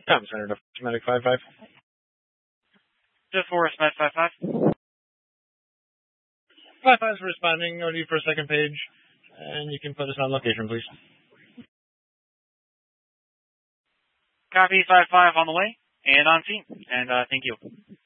Tom Center to Medic 5-5. To Forest Med 5-5. 5-5's responding. Go to you for a second page. And you can put us on location, please. Copy 5-5 on the way and on scene. And thank you.